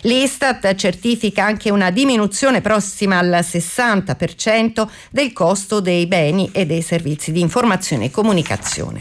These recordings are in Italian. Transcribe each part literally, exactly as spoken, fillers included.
L'Istat certifica anche una diminuzione prossima al sessanta per cento del costo dei beni e dei servizi di informazione e comunicazione.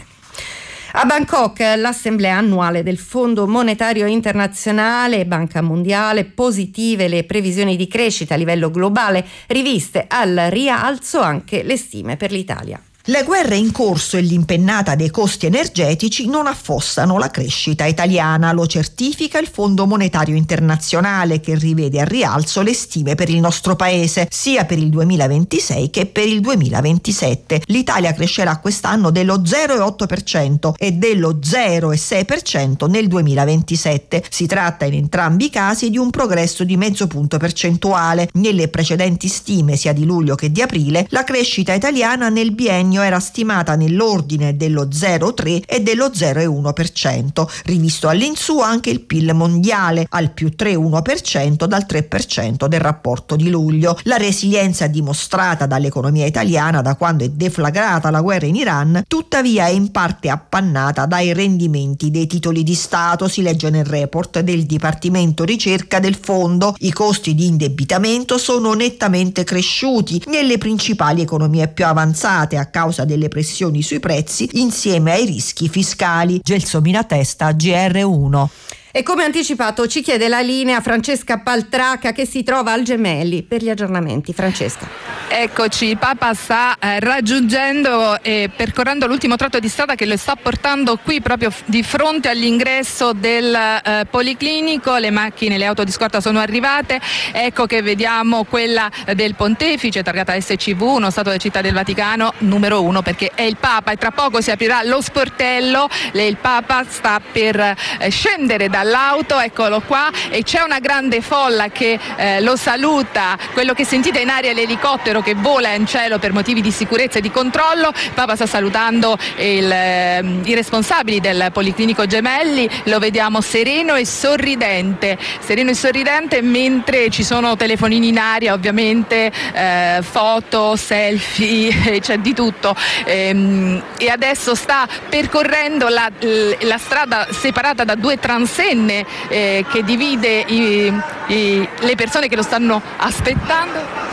A Bangkok l'assemblea annuale del Fondo Monetario Internazionale e Banca Mondiale, positive le previsioni di crescita a livello globale, riviste al rialzo anche le stime per l'Italia. Le guerre in corso e l'impennata dei costi energetici non affossano la crescita italiana, lo certifica il Fondo Monetario Internazionale, che rivede al rialzo le stime per il nostro paese, sia per il duemilaventisei che per il duemilaventisette. L'Italia crescerà quest'anno dello zero virgola otto per cento e dello zero virgola sei per cento nel duemilaventisette. Si tratta in entrambi i casi di un progresso di mezzo punto percentuale. Nelle precedenti stime, sia di luglio che di aprile, la crescita italiana nel biennio era stimata nell'ordine dello zero virgola tre e dello zero virgola uno per cento. Rivisto all'insù anche il P I L mondiale al più tre virgola uno per cento dal tre per cento del rapporto di luglio. La resilienza dimostrata dall'economia italiana da quando è deflagrata la guerra in Iran, tuttavia è in parte appannata dai rendimenti dei titoli di Stato, si legge nel report del Dipartimento Ricerca del Fondo. I costi di indebitamento sono nettamente cresciuti nelle principali economie più avanzate a causa delle pressioni sui prezzi insieme ai rischi fiscali. Gelsomina Testa, G R uno. E come anticipato ci chiede la linea Francesca Paltracca, che si trova al Gemelli per gli aggiornamenti. Francesca. Eccoci, il Papa sta eh, raggiungendo e percorrendo l'ultimo tratto di strada che lo sta portando qui proprio f- di fronte all'ingresso del eh, Policlinico. Le macchine, le auto di scorta sono arrivate. Ecco che vediamo quella del Pontefice, targata S C V, uno Stato della Città del Vaticano numero uno, perché è il Papa e tra poco si aprirà lo sportello. Le, il Papa sta per eh, scendere dall'auto, eccolo qua, e c'è una grande folla che eh, lo saluta. Quello che sentite in aria è l'elicottero che vola in cielo per motivi di sicurezza e di controllo. Il Papa sta salutando il, eh, i responsabili del Policlinico Gemelli, lo vediamo sereno e sorridente, sereno e sorridente mentre ci sono telefonini in aria, ovviamente eh, foto, selfie, c'è di tutto, ehm, e adesso sta percorrendo la, la strada separata da due transenne eh, che divide i, i, le persone che lo stanno aspettando,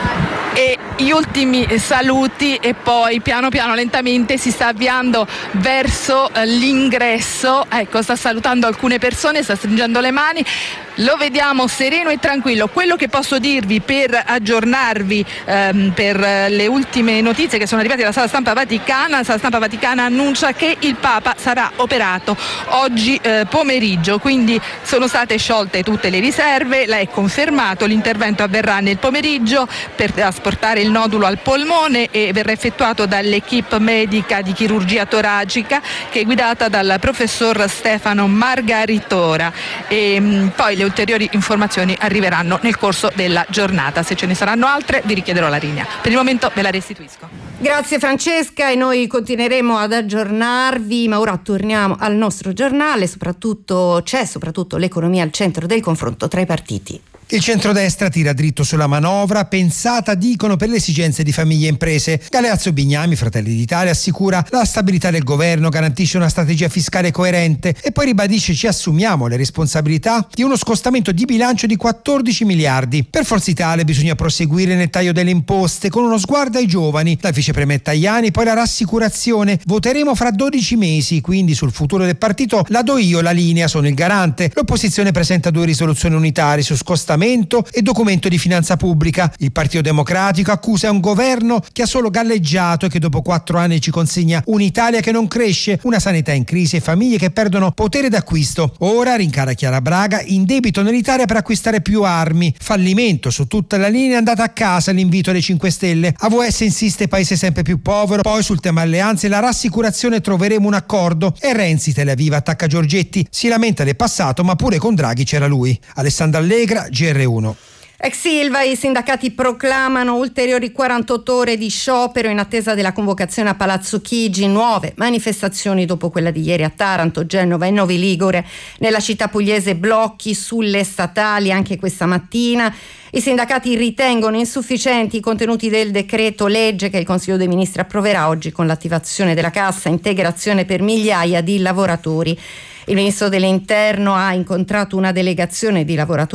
e gli ultimi saluti, e poi piano piano lentamente si sta avviando verso eh, l'ingresso. Ecco, sta salutando alcune persone, sta stringendo le mani, lo vediamo sereno e tranquillo. Quello che posso dirvi per aggiornarvi ehm, per le ultime notizie che sono arrivate dalla Sala Stampa Vaticana: la Sala Stampa Vaticana annuncia che il Papa sarà operato oggi eh, pomeriggio, quindi sono state sciolte tutte le riserve, l'è confermato, l'intervento avverrà nel pomeriggio per trasportare il nodulo al polmone e verrà effettuato dall'equipe medica di chirurgia toracica che è guidata dal professor Stefano Margaritora, e mh, poi le ulteriori informazioni arriveranno nel corso della giornata. Se ce ne saranno altre vi richiederò la linea. Per il momento ve la restituisco. Grazie Francesca, e noi continueremo ad aggiornarvi, ma ora torniamo al nostro giornale. Soprattutto c'è soprattutto l'economia al centro del confronto tra i partiti. Il centrodestra tira dritto sulla manovra, pensata, dicono, per le esigenze di famiglie e imprese. Galeazzo Bignami, Fratelli d'Italia, assicura la stabilità del governo, garantisce una strategia fiscale coerente e poi ribadisce: ci assumiamo le responsabilità di uno scostamento di bilancio di quattordici miliardi. Per Forza Italia bisogna proseguire nel taglio delle imposte con uno sguardo ai giovani. Dal vicepremier Tajani poi la rassicurazione: voteremo fra dodici mesi, quindi sul futuro del partito la do io la linea, sono il garante. L'opposizione presenta due risoluzioni unitarie su scostamento e documento di finanza pubblica. Il Partito Democratico accusa un governo che ha solo galleggiato e che dopo quattro anni ci consegna un'Italia che non cresce, una sanità in crisi e famiglie che perdono potere d'acquisto. Ora, rincara Chiara Braga, indebito l'Italia per acquistare più armi. Fallimento su tutta la linea, è andata a casa l'invito alle cinque Stelle. A V S insiste paese sempre più povero. Poi sul tema alleanze la rassicurazione: troveremo un accordo. E Renzi, Tel Aviv attacca Giorgetti, si lamenta del passato ma pure con Draghi c'era lui. Alessandra Allegra, G R uno. Ex Ilva, i sindacati proclamano ulteriori quarantotto ore di sciopero in attesa della convocazione a Palazzo Chigi. Nuove manifestazioni dopo quella di ieri a Taranto, Genova e Novi Ligure. Nella città pugliese blocchi sulle statali anche questa mattina. I sindacati ritengono insufficienti i contenuti del decreto legge che il Consiglio dei Ministri approverà oggi con l'attivazione della cassa integrazione per migliaia di lavoratori. Il ministro dell'Interno ha incontrato una delegazione di lavoratori